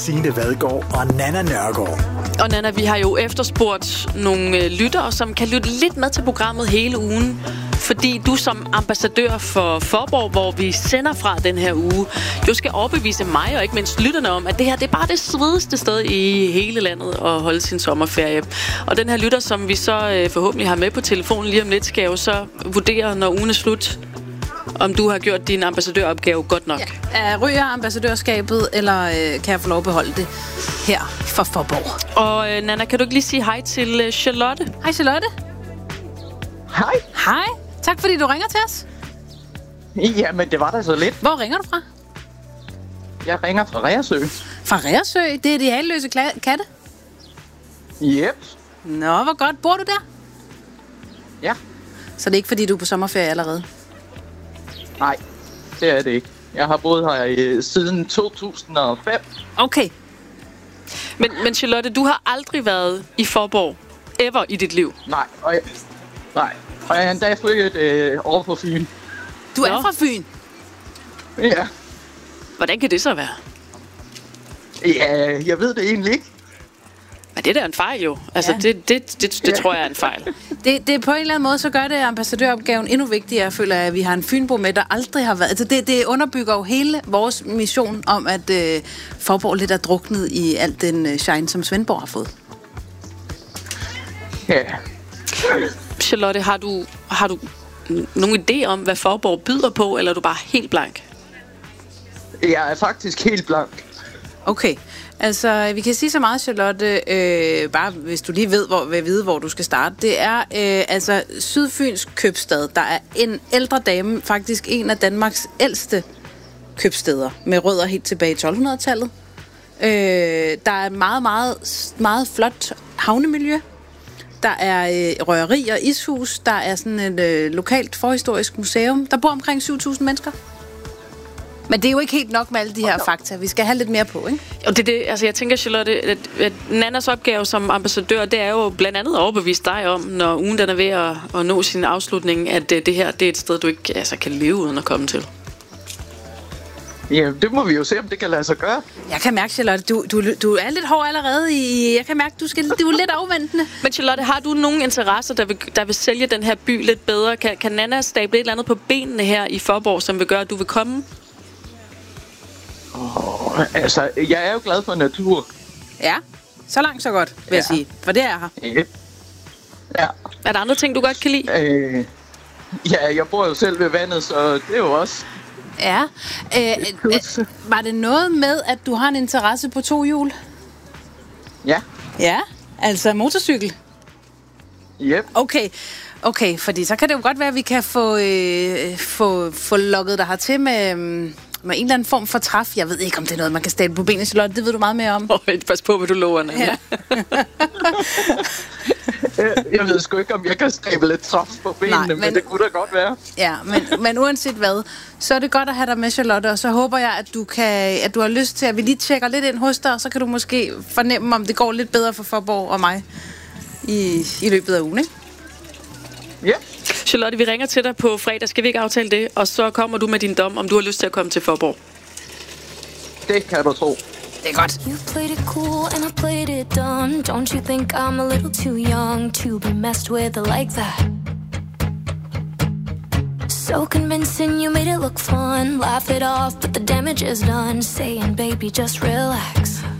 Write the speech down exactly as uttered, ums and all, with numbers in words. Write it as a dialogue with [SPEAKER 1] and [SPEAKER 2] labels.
[SPEAKER 1] Signe Vadgaard og Nanna Nørgaard.
[SPEAKER 2] Og Nanna, vi har jo efterspurgt nogle lyttere, som kan lytte lidt med til programmet hele ugen. Fordi du som ambassadør for Faaborg, hvor vi sender fra den her uge, jo skal overbevise mig og ikke mindst lytterne om, at det her det er bare det svedigste sted i hele landet at holde sin sommerferie. Og den her lytter, som vi så forhåbentlig har med på telefonen lige om lidt, skal jo så vurdere, når ugen er slut, om du har gjort din ambassadøropgave godt nok.
[SPEAKER 3] Ja. Ryger ambassadørskabet, eller øh, kan jeg få lov at beholde det her for Faaborg?
[SPEAKER 2] Og øh, Nanna, kan du ikke lige sige hej til øh, Charlotte?
[SPEAKER 3] Hej Charlotte.
[SPEAKER 4] Hej.
[SPEAKER 3] Hej. Tak fordi du ringer til os.
[SPEAKER 4] Jamen, det var da så lidt.
[SPEAKER 3] Hvor ringer du fra?
[SPEAKER 4] Jeg ringer fra Reersø.
[SPEAKER 3] Fra Reersø? Det er de halvløse kla- katte?
[SPEAKER 4] Yep.
[SPEAKER 3] Nå, hvor godt. Bor du der?
[SPEAKER 4] Ja.
[SPEAKER 3] Så det er ikke, fordi du er på sommerferie allerede?
[SPEAKER 4] Nej, det er det ikke. Jeg har boet her i, siden to tusind og fem.
[SPEAKER 3] Okay.
[SPEAKER 2] Men, men Charlotte, du har aldrig været i Faaborg ever i dit liv?
[SPEAKER 4] Nej, og jeg, nej. Og jeg er endda flyttet øh, over på Fyn.
[SPEAKER 3] Du er Nå. fra Fyn?
[SPEAKER 4] Ja.
[SPEAKER 2] Hvordan kan det så være?
[SPEAKER 4] Ja, jeg ved det egentlig ikke.
[SPEAKER 2] Men det er da en fejl jo. Altså, ja. det, det, det, det ja. tror jeg er en fejl.
[SPEAKER 3] Det, det på en eller anden måde, så gør det ambassadøropgaven endnu vigtigere, føler jeg, at vi har en Fynbo med, der aldrig har været. Altså, det, det underbygger jo hele vores mission om, at øh, Faaborg lidt er druknet i alt den øh, shine, som Svendborg har fået.
[SPEAKER 4] Ja.
[SPEAKER 2] Charlotte, har du, har du nogen idé om, hvad Faaborg byder på, eller er du bare helt blank?
[SPEAKER 4] Jeg er faktisk helt blank.
[SPEAKER 3] Okay. Altså, vi kan sige så meget, Charlotte, øh, bare hvis du lige ved, hvor, vil vide, hvor du skal starte. Det er øh, altså Sydfyns købstad. Der er en ældre dame, faktisk en af Danmarks ældste købsteder, med rødder helt tilbage i tolv-hundrede-tallet. Øh, der er meget, meget, meget flot havnemiljø. Der er øh, røgeri og ishus. Der er sådan et øh, lokalt forhistorisk museum. Der bor omkring syv tusind mennesker. Men det er jo ikke helt nok med alle de her fakta. Vi skal have lidt mere på, ikke?
[SPEAKER 2] Og det, det, altså jeg tænker, Charlotte, at, at Nannas opgave som ambassadør, det er jo blandt andet at overbevise dig om, når ugen den er ved at, at nå sin afslutning, at det, det her det er et sted, du ikke altså, kan leve uden at komme til.
[SPEAKER 4] Ja, det må vi jo se, om det kan lade sig gøre.
[SPEAKER 3] Jeg kan mærke, Charlotte, du, du, du er lidt hård allerede i... Jeg kan mærke, du, skal, du er lidt afventende.
[SPEAKER 2] Men Charlotte, har du nogen interesser, der vil, der vil sælge den her by lidt bedre? Kan, kan Nanna stable et eller andet på benene her i Faaborg, som vil gøre, at du vil komme?
[SPEAKER 4] Oh, altså, jeg er jo glad for natur.
[SPEAKER 3] Ja, så langt så godt, vil ja. jeg sige. For det er her.
[SPEAKER 4] Ja. ja.
[SPEAKER 2] Er der andre ting, du godt kan lide?
[SPEAKER 4] Øh, ja, jeg bor jo selv ved vandet, så det er jo også...
[SPEAKER 3] Ja. Øh, øh, var det noget med, at du har en interesse på to hjul?
[SPEAKER 4] Ja.
[SPEAKER 3] Ja, altså motorcykel?
[SPEAKER 4] Yep.
[SPEAKER 3] Okay, okay, fordi så kan det jo godt være, at vi kan få, øh, få, få lukket dig hertil med... Øh, med en eller anden form for træf. Jeg ved ikke, om det er noget, man kan stable på benene, Charlotte. Det ved du meget mere om.
[SPEAKER 2] Oh, pas på, hvad du lover, Nanna.
[SPEAKER 3] Ja.
[SPEAKER 4] Jeg ved sgu ikke, om jeg kan stable et træf på benene, Nej, men, men det kunne da godt være.
[SPEAKER 3] Ja, men, men uanset hvad, så er det godt at have dig med, Charlotte, og så håber jeg, at du, kan, at du har lyst til, at vi lige tjekker lidt ind hos dig, og så kan du måske fornemme, om det går lidt bedre for Faaborg og mig i, i løbet af ugen, ikke?
[SPEAKER 4] Ja.
[SPEAKER 2] Charlotte, vi ringer til dig på fredag. Skal vi ikke aftale det? Og så kommer du med din dom, om du har lyst til at komme til Faaborg.
[SPEAKER 4] Det kan du tro.
[SPEAKER 3] Det er godt.
[SPEAKER 5] You played it cool and I played it dumb. Don't you think I'm a little too young to be messed with like that? So convincing, you made it look fun. Laugh it off, but the damage is done. Saying, baby, just relax.